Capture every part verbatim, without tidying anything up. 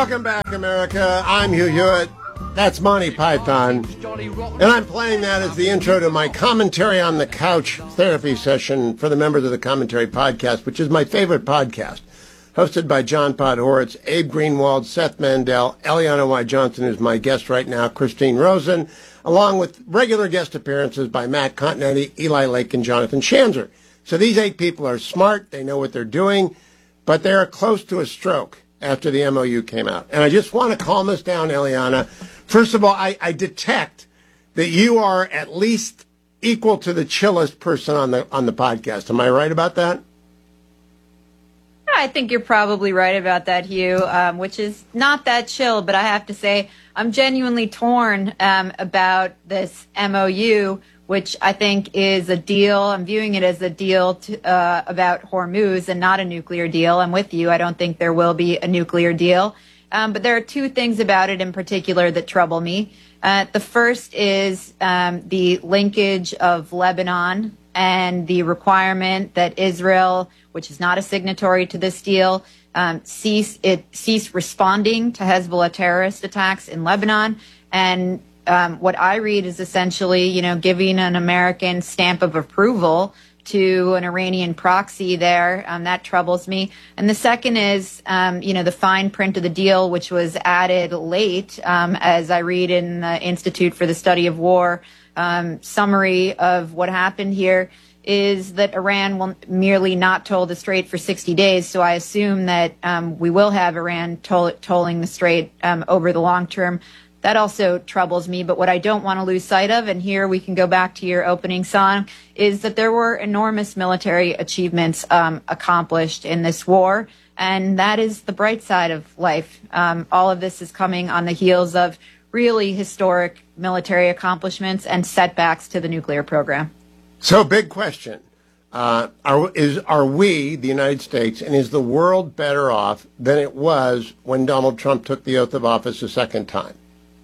Welcome back, America. I'm Hugh Hewitt. That's Monty Python. And I'm playing that as the intro to my Commentary on the Couch therapy session for the members of the Commentary Podcast, which is my favorite podcast. Hosted by John Podhoretz, Abe Greenwald, Seth Mandel, Eliana Y. Johnson, who's my guest right now, Christine Rosen, along with regular guest appearances by Matt Continetti, Eli Lake, and Jonathan Shanzer. So these eight people are smart, they know what they're doing, but they're close to a stroke after the M O U came out. And I just want to calm us down, Eliana. First of all, I, I detect that you are at least equal to the chillest person on the on the podcast. Am I right about that? I think you're probably right about that, Hugh, um, which is not that chill, but I have to say I'm genuinely torn um, about this M O U, which I think is a deal. I'm viewing it as a deal to, uh, about Hormuz and not a nuclear deal. I'm with you. I don't think there will be a nuclear deal. Um, but there are two things about it in particular that trouble me. Uh, the first is um, the linkage of Lebanon and the requirement that Israel, which is not a signatory to this deal, um, cease it cease responding to Hezbollah terrorist attacks in Lebanon. And um, what I read is essentially, you know, giving an American stamp of approval to an Iranian proxy there. Um, that troubles me. And the second is, um, you know, the fine print of the deal, which was added late, um, as I read in the Institute for the Study of War um, summary of what happened here, is that Iran will merely not toll the strait for sixty days. So I assume that um, we will have Iran toll- tolling the strait um, over the long term. That also troubles me. But what I don't want to lose sight of, and here we can go back to your opening song, is that there were enormous military achievements um, accomplished in this war. And that is the bright side of life. Um, all of this is coming on the heels of really historic military accomplishments and setbacks to the nuclear program. So, big question. Uh, are, is, are we, the United States, and is the world better off than it was when Donald Trump took the oath of office a second time?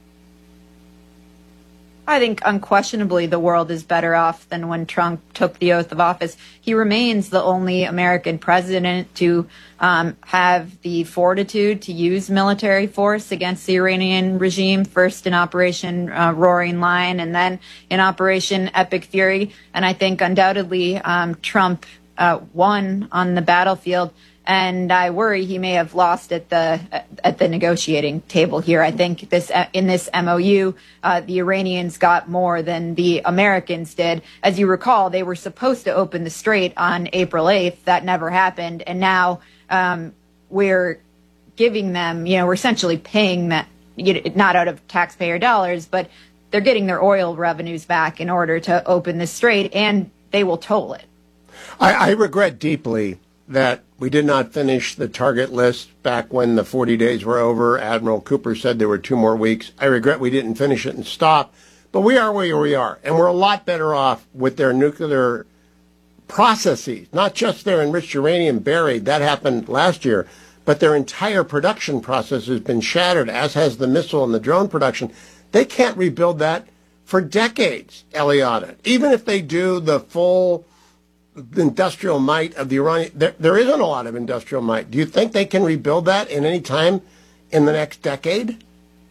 I think unquestionably the world is better off than when Trump took the oath of office. He remains the only American president to um, have the fortitude to use military force against the Iranian regime, first in Operation uh, Roaring Lion and then in Operation Epic Fury. And I think undoubtedly um, Trump uh, won on the battlefield. And I worry he may have lost at the at the negotiating table here. I think this in this M O U, uh, the Iranians got more than the Americans did. As you recall, they were supposed to open the strait on April eighth. That never happened. And now um, we're giving them, you know, we're essentially paying that, you know, not out of taxpayer dollars, but they're getting their oil revenues back in order to open the strait, and they will toll it. I, I regret deeply that we did not finish the target list back when the forty days were over. Admiral Cooper said there were two more weeks. I regret we didn't finish it and stop. But we are where we are. And we're a lot better off with their nuclear processes, not just their enriched uranium buried. That happened last year. But their entire production process has been shattered, as has the missile and the drone production. They can't rebuild that for decades, Eliana. Even if they do the full industrial might of the Iranian, there, there isn't a lot of industrial might. Do you think they can rebuild that in any time in the next decade?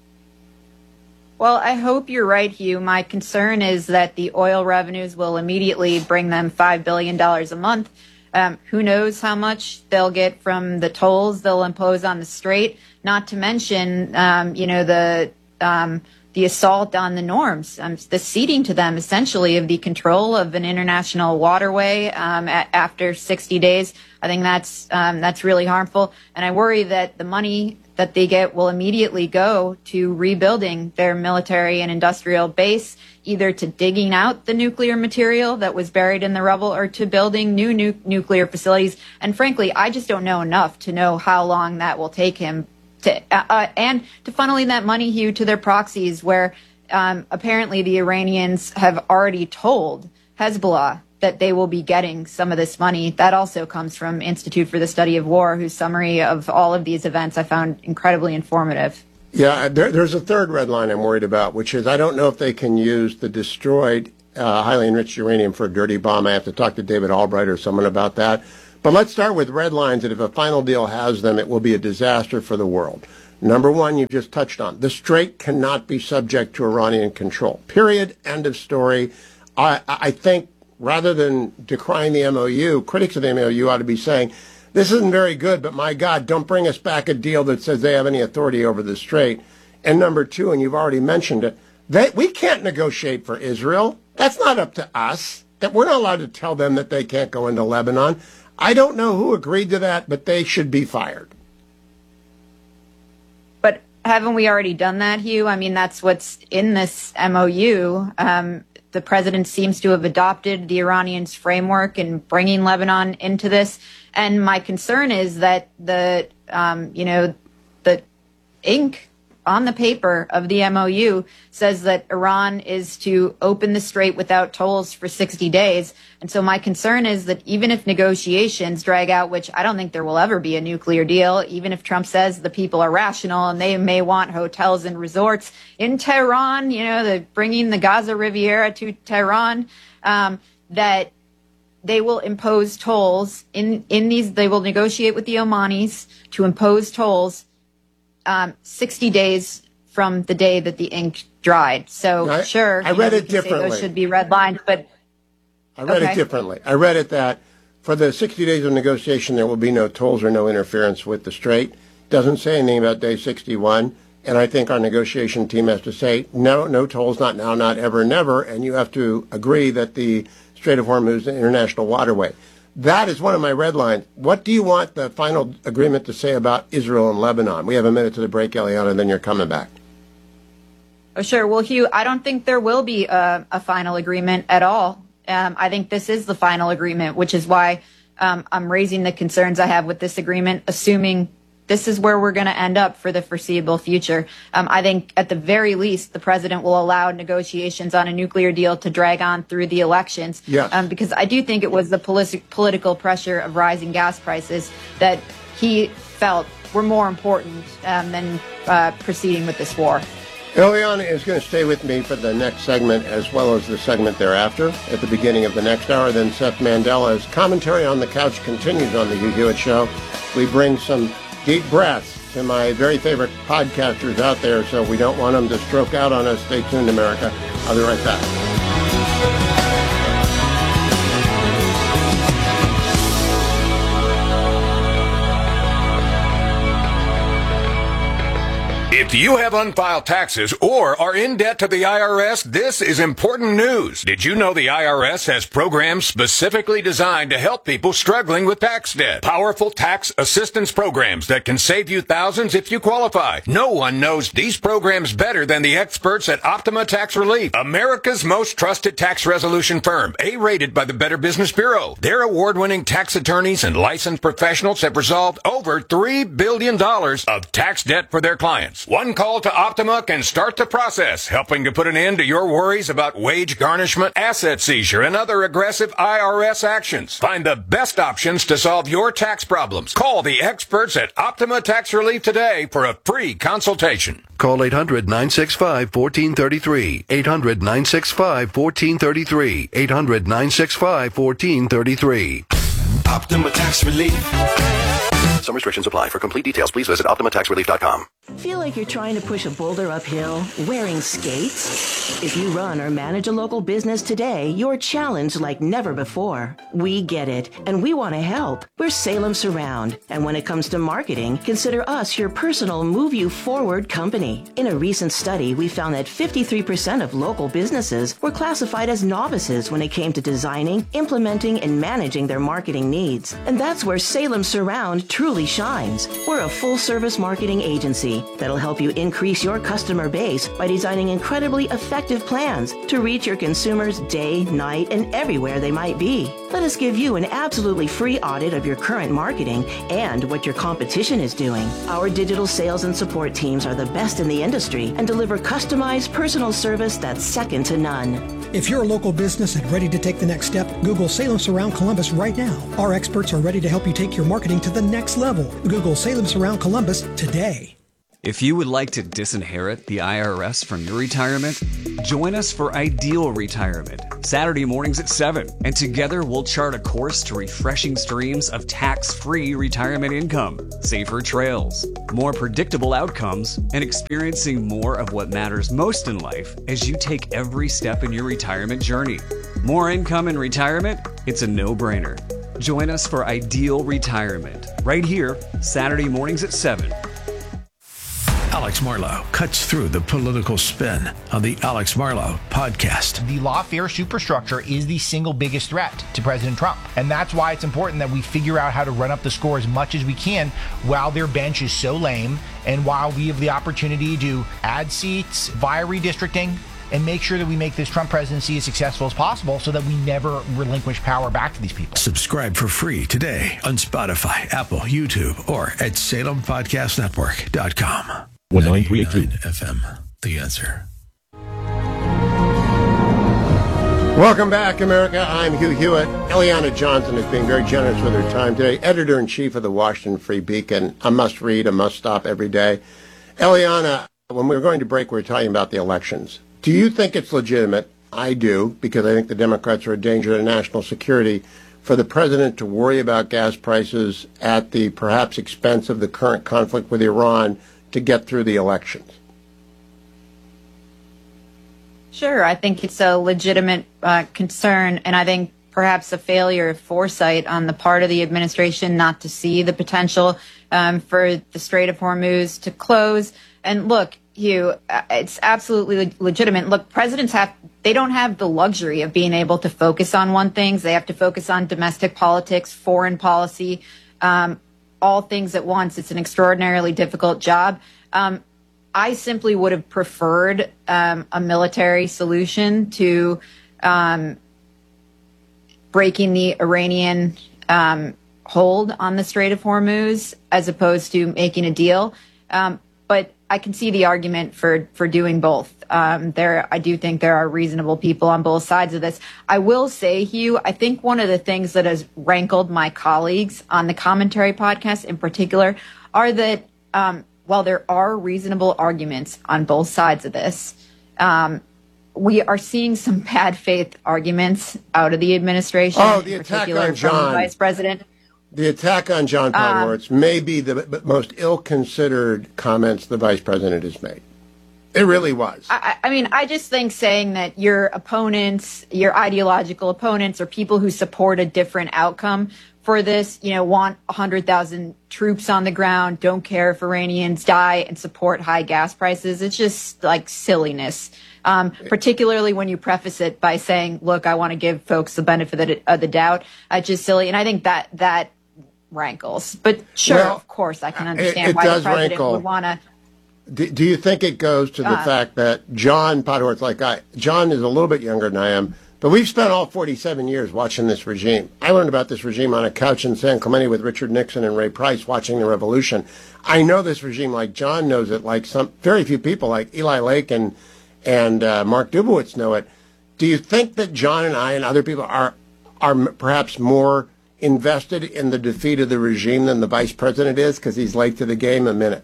Well, I hope you're right, Hugh. My concern is that the oil revenues will immediately bring them five billion dollars a month. Um, who knows how much they'll get from the tolls they'll impose on the strait, not to mention, um, you know, the um, the assault on the norms, um, the ceding to them essentially of the control of an international waterway um, a- after sixty days. I think that's um, that's really harmful. And I worry that the money that they get will immediately go to rebuilding their military and industrial base, either to digging out the nuclear material that was buried in the rubble or to building new nu- nuclear facilities. And frankly, I just don't know enough to know how long that will take him. To, uh, and to funneling that money, Hugh, to their proxies, where um, apparently the Iranians have already told Hezbollah that they will be getting some of this money. That also comes from Institute for the Study of War, whose summary of all of these events I found incredibly informative. Yeah, there, there's a third red line I'm worried about, which is I don't know if they can use the destroyed uh, highly enriched uranium for a dirty bomb. I have to talk to David Albright or someone about that. But let's start with red lines, that if a final deal has them, it will be a disaster for the world. Number one, you've just touched on. The Strait cannot be subject to Iranian control. Period. End of story. I, I think rather than decrying the M O U, critics of the M O U ought to be saying, this isn't very good, but my God, don't bring us back a deal that says they have any authority over the Strait. And number two, and you've already mentioned it, they, we can't negotiate for Israel. That's not up to us. That we're not allowed to tell them that they can't go into Lebanon. I don't know who agreed to that, but they should be fired. But haven't we already done that, Hugh? I mean, that's what's in this M O U. Um, the president seems to have adopted the Iranians' framework and bringing Lebanon into this. And my concern is that the, um, you know, the ink on the paper of the M O U says that Iran is to open the Strait without tolls for sixty days. And so my concern is that even if negotiations drag out, which I don't think there will ever be a nuclear deal, even if Trump says the people are rational and they may want hotels and resorts in Tehran, you know, the, bringing the Gaza Riviera to Tehran, um, that they will impose tolls in, in these, they will negotiate with the Omanis to impose tolls Um, sixty days from the day that the ink dried. So I, sure, I read know, it differently. Those should be redlined, but I read okay. it differently. I read it that for the sixty days of negotiation, there will be no tolls or no interference with the Strait. Doesn't say anything about day sixty-one. And I think our negotiation team has to say, no, no tolls, not now, not ever, never. And you have to agree that the Strait of Hormuz is an international waterway. That is one of my red lines. What do you want the final agreement to say about Israel and Lebanon? We have a minute to the break, Eliana, and then you're coming back. Oh, sure. Well, Hugh, I don't think there will be a, a final agreement at all. Um, I think this is the final agreement, which is why um, I'm raising the concerns I have with this agreement, assuming this is where we're going to end up for the foreseeable future. Um, I think at the very least, the president will allow negotiations on a nuclear deal to drag on through the elections. Yes. Um, because I do think it was the politi- political pressure of rising gas prices that he felt were more important um, than uh, proceeding with this war. Eliana is going to stay with me for the next segment as well as the segment thereafter at the beginning of the next hour. Then Seth Mandela's commentary on the couch continues on the Hugh Hewitt Show. We bring some deep breaths to my very favorite podcasters out there, so we don't want them to stroke out on us. Stay tuned, America. I'll be right back. If you have unfiled taxes or are in debt to the I R S, this is important news. Did you know the I R S has programs specifically designed to help people struggling with tax debt? Powerful tax assistance programs that can save you thousands if you qualify. No one knows these programs better than the experts at Optima Tax Relief, America's most trusted tax resolution firm, A-rated by the Better Business Bureau. Their award-winning tax attorneys and licensed professionals have resolved over three billion dollars of tax debt for their clients. One call to Optima can start the process, helping to put an end to your worries about wage garnishment, asset seizure, and other aggressive I R S actions. Find the best options to solve your tax problems. Call the experts at Optima Tax Relief today for a free consultation. Call eight hundred, nine six five, one four three three. eight hundred, nine six five, one four three three. eight hundred, nine six five, one four three three. Optima Tax Relief. Some restrictions apply. For complete details, please visit optima tax relief dot com. Feel like you're trying to push a boulder uphill wearing skates? If you run or manage a local business today, you're challenged like never before. We get it, and we want to help. We're Salem Surround, and when it comes to marketing, consider us your personal move you forward company. In a recent study, we found that fifty-three percent of local businesses were classified as novices when it came to designing, implementing, and managing their marketing needs. And that's where Salem Surround truly shines. We're a full-service marketing agency that'll help you increase your customer base by designing incredibly effective plans to reach your consumers day, night, and everywhere they might be. Let us give you an absolutely free audit of your current marketing and what your competition is doing. Our digital sales and support teams are the best in the industry and deliver customized personal service that's second to none. If you're a local business and ready to take the next step, Google Salem Surround Columbus right now. Our experts are ready to help you take your marketing to the next level. Google Salem Surround Columbus today. If you would like to disinherit the I R S from your retirement, join us for Ideal Retirement, Saturday mornings at seven, and together we'll chart a course to refreshing streams of tax-free retirement income, safer trails, more predictable outcomes, and experiencing more of what matters most in life as you take every step in your retirement journey. More income in retirement? It's a no-brainer. Join us for Ideal Retirement, right here, Saturday mornings at seven. Alex Marlow cuts through the political spin on the Alex Marlow podcast. The lawfare superstructure is the single biggest threat to President Trump. And that's why it's important that we figure out how to run up the score as much as we can while their bench is so lame and while we have the opportunity to add seats via redistricting and make sure that we make this Trump presidency as successful as possible so that we never relinquish power back to these people. Subscribe for free today on Spotify, Apple, YouTube, or at Salem Podcast Network dot com. one nine three eight two F M, The Answer. Welcome back, America. I'm Hugh Hewitt. Eliana Johnson is being very generous with her time today. Editor-in-Chief of the Washington Free Beacon. A must-read, a must-stop every day. Eliana, when we were going to break, we were talking about the elections. Do you think it's legitimate? I do, because I think the Democrats are a danger to national security, for the president to worry about gas prices at the perhaps expense of the current conflict with Iran to get through the elections? Sure, I think it's a legitimate uh, concern, and I think perhaps a failure of foresight on the part of the administration not to see the potential um, for the Strait of Hormuz to close. And look, Hugh, it's absolutely le- legitimate. Look, presidents have, they don't have the luxury of being able to focus on one thing. They have to focus on domestic politics, foreign policy, um, all things at once. It's an extraordinarily difficult job. Um, I simply would have preferred um, a military solution to um, breaking the Iranian um, hold on the Strait of Hormuz as opposed to making a deal. Um, but I can see the argument for, for doing both. Um, there, I do think there are reasonable people on both sides of this. I will say, Hugh, I think one of the things that has rankled my colleagues on the Commentary podcast in particular are that um, while there are reasonable arguments on both sides of this, um, we are seeing some bad faith arguments out of the administration. Oh, the attack on John. The Vice President. The attack on John Podhoretz um, may be the most ill-considered comments the vice president has made. It really was. I, I mean, I just think saying that your opponents, your ideological opponents, or people who support a different outcome for this, you know, want one hundred thousand troops on the ground, don't care if Iranians die, and support high gas prices. It's just like silliness, um, particularly when you preface it by saying, look, I want to give folks the benefit of the doubt. It's just silly. And I think that that rankles. But sure, well, of course, I can understand it, it why does the president rankle. would want to. Do, do you think it goes to the uh, fact that John Podhoretz, like I, John is a little bit younger than I am, but we've spent all forty-seven years watching this regime. I learned about this regime on a couch in San Clemente with Richard Nixon and Ray Price watching the revolution. I know this regime like John knows it, like some very few people like Eli Lake and and uh, Mark Dubowitz know it. Do you think that John and I and other people are are perhaps more invested in the defeat of the regime than the vice president is because he's late to the game a minute?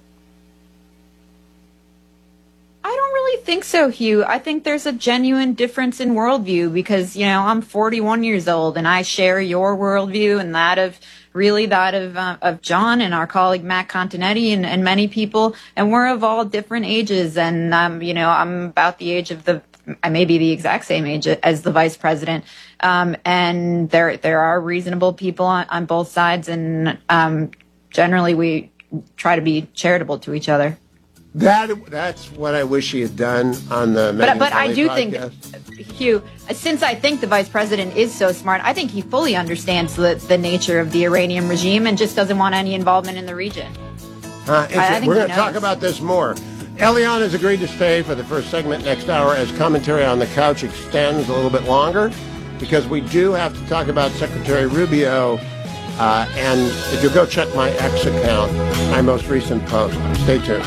I don't really think so, Hugh. I think there's a genuine difference in worldview because, you know, I'm forty-one years old and I share your worldview and that of really that of uh, of John and our colleague Matt Continetti and, and many people. And we're of all different ages. And, um, you know, I'm about the age of the I may be the exact same age as the vice president. Um, and there there are reasonable people on, on both sides. And um, generally we try to be charitable to each other. That that's what I wish he had done on the. But but I do podcast. think, Hugh, since I think the vice president is so smart, I think he fully understands the, the nature of the Iranian regime and just doesn't want any involvement in the region. Uh, I, I think we're going to talk about this more. Eliana has agreed to stay for the first segment next hour as Commentary on the Couch extends a little bit longer because we do have to talk about Secretary Rubio. Uh, and if you'll go check my X account, my most recent post. Stay tuned.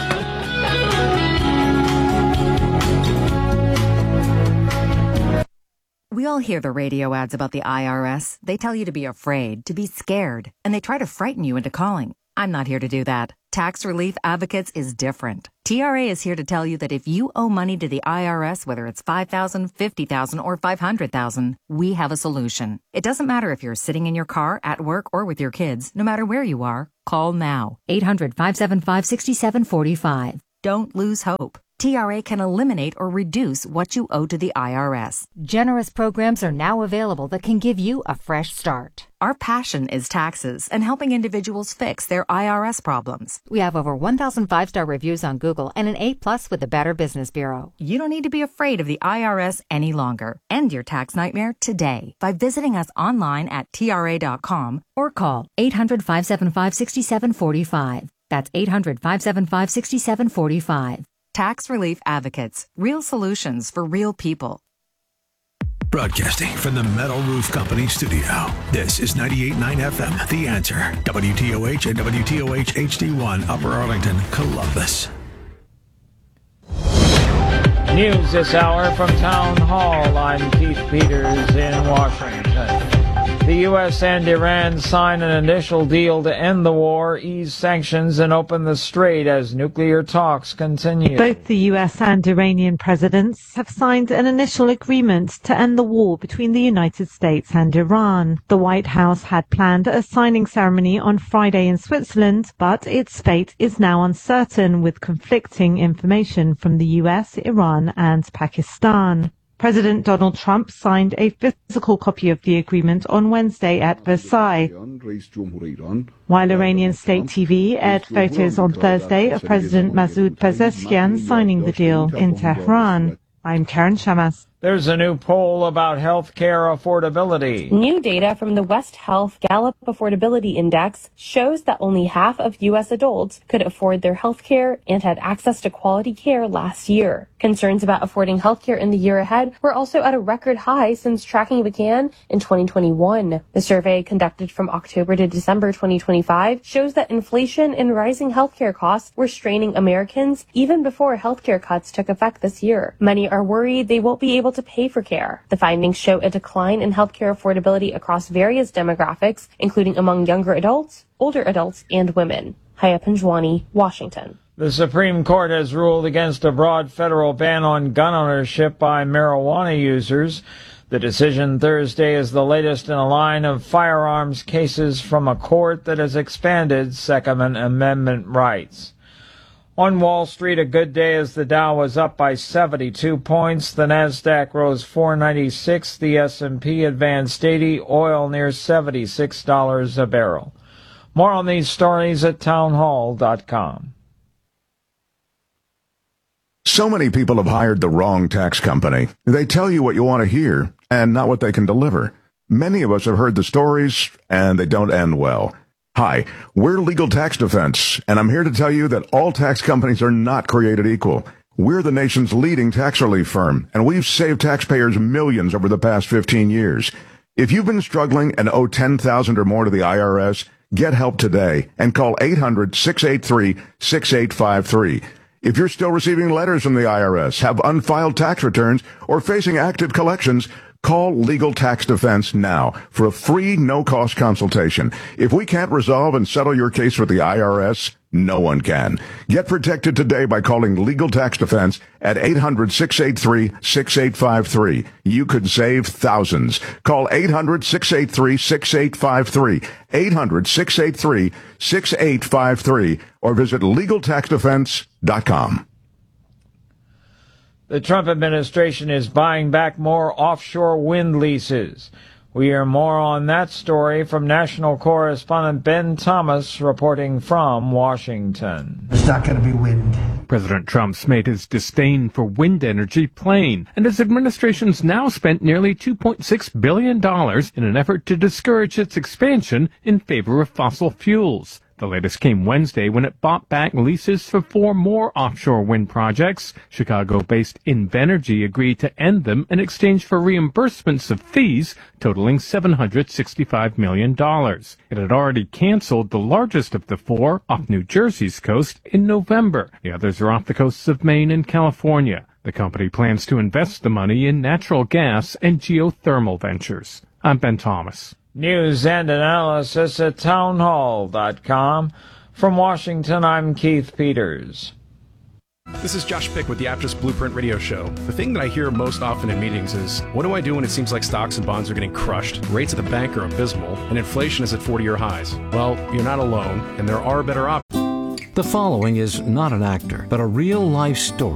We all hear the radio ads about the I R S. They tell you to be afraid, to be scared, and they try to frighten you into calling. I'm not here to do that. Tax Relief Advocates is different. T R A is here to tell you that if you owe money to the I R S, whether it's five thousand dollars, fifty thousand dollars, or five hundred thousand dollars, we have a solution. It doesn't matter if you're sitting in your car, at work, or with your kids. No matter where you are, call now. eight hundred, five seven five, six seven four five. Don't lose hope. T R A can eliminate or reduce what you owe to the I R S. Generous programs are now available that can give you a fresh start. Our passion is taxes and helping individuals fix their I R S problems. We have over one thousand five-star reviews on Google and an A plus with the Better Business Bureau. You don't need to be afraid of the I R S any longer. End your tax nightmare today by visiting us online at T R A dot com or call eight hundred, five seven five, six seven four five. That's eight hundred, five seven five, six seven four five. Tax Relief Advocates. Real solutions for real people. Broadcasting from the Metal Roof Company studio. This is ninety-eight point nine F M, The Answer. W T O H and W T O H H D one, Upper Arlington, Columbus. News this hour from Town Hall. I'm Keith Peters in Washington. The U S and Iran sign an initial deal to end the war, ease sanctions, and open the strait as nuclear talks continue. Both the U S and Iranian presidents have signed an initial agreement to end the war between the United States and Iran. The White House had planned a signing ceremony on Friday in Switzerland, but its fate is now uncertain with conflicting information from the U S, Iran, and Pakistan. President Donald Trump signed a physical copy of the agreement on Wednesday at Versailles, while Iranian state T V aired photos on Thursday of President Masoud Pezeshkian signing the deal in Tehran. I'm Karen Shamas. There's a new poll about health care affordability. New data from the West Health Gallup Affordability Index shows that only half of U S adults could afford their health care and had access to quality care last year. Concerns about affording health care in the year ahead were also at a record high since tracking began in twenty twenty-one. The survey, conducted from October to December twenty twenty-five, shows that inflation and rising healthcare costs were straining Americans even before healthcare cuts took effect this year. Many are worried they won't be able to pay for care. The findings show a decline in healthcare affordability across various demographics, including among younger adults, older adults, and women. Haya Panjwani, Washington. The Supreme Court has ruled against a broad federal ban on gun ownership by marijuana users. The decision Thursday is the latest in a line of firearms cases from a court that has expanded Second Amendment rights. On Wall Street, a good day as the Dow was up by seventy-two points. The Nasdaq rose four ninety-six. The S and P advanced eighty. Oil near seventy-six dollars a barrel. More on these stories at townhall dot com. So many people have hired the wrong tax company. They tell you what you want to hear and not what they can deliver. Many of us have heard the stories, and they don't end well. Hi, we're Legal Tax Defense, and I'm here to tell you that all tax companies are not created equal. We're the nation's leading tax relief firm, and we've saved taxpayers millions over the past fifteen years. If you've been struggling and owe ten thousand dollars or more to the I R S, get help today and call eight hundred, six eight three, six eight five three. If you're still receiving letters from the I R S, have unfiled tax returns, or facing active collections, call Legal Tax Defense now for a free, no-cost consultation. If we can't resolve and settle your case with the I R S, no one can. Get protected today by calling Legal Tax Defense at eight hundred, six eight three, six eight five three. You could save thousands. Call eight hundred, six eight three, six eight five three, eight hundred, six eight three, six eight five three, or visit legal tax defense dot com. The Trump administration is buying back more offshore wind leases. We hear more on that story from national correspondent Ben Thomas reporting from Washington. It's not going to be wind. President Trump's made his disdain for wind energy plain, and his administration's now spent nearly two point six billion dollars in an effort to discourage its expansion in favor of fossil fuels. The latest came Wednesday when it bought back leases for four more offshore wind projects. Chicago-based Invenergy agreed to end them in exchange for reimbursements of fees totaling seven hundred sixty-five million dollars. It had already canceled the largest of the four off New Jersey's coast in November. The others are off the coasts of Maine and California. The company plans to invest the money in natural gas and geothermal ventures. I'm Ben Thomas. News and analysis at townhall dot com. From Washington, I'm Keith Peters. This is Josh Pick with the Aptus Blueprint Radio Show. The thing that I hear most often in meetings is, what do I do when it seems like stocks and bonds are getting crushed, rates at the bank are abysmal, and inflation is at forty-year highs? Well, you're not alone, and there are better options. The following is not an actor, but a real-life story.